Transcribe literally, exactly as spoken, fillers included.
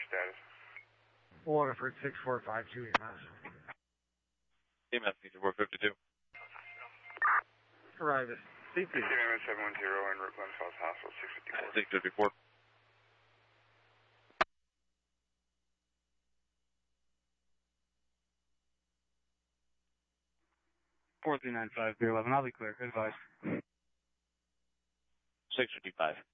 status? Waterford six four five two E M S. E M S four fifty-two. Arrive at C P. C M S seven one zero en route Glen Falls Hospital six fifty-four. six fifty-four. four three nine five three eleven, I'll be clear. Good advice. six fifty-five.